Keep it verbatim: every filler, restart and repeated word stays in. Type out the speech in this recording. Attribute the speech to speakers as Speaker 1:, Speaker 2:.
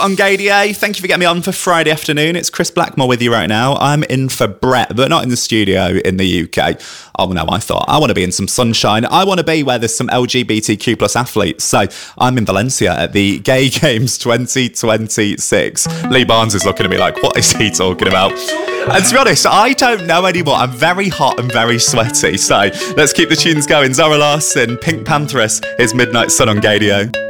Speaker 1: on Gaydio. Thank you for getting me on for Friday afternoon. It's Chris Blackmore with you right now. I'm in for Brett, but not in the studio in the U K. Oh no, I thought I want to be in some sunshine. I want to be where there's some L G B T Q plus athletes. So I'm in Valencia at the Gay Games twenty twenty-six. Lee Barnes is looking at me like, what is he talking about? And to be honest, I don't know anymore. I'm very hot and very sweaty. So let's keep the tunes going. Zara Larsson, Pink Pantheress is Midnight Sun on Gaydio.